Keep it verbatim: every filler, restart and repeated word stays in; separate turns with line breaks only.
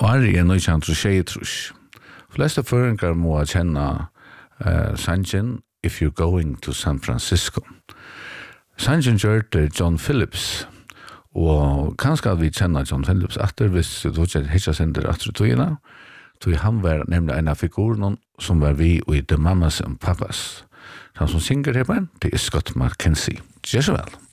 Ari er nitjan tjejtrus. Flesta føringar må kjenna uh, sangen If You're Going to San Francisco. Sangen gjørte John Phillips, og kanskje at vi kjenner John Phillips etter hvis du ikke hittar sender etter togene, så han var nemlig en av figuren som var vi i The Mamas and Papas. Han som synger her på en, det er Scott McKenzie. Gjør så vel.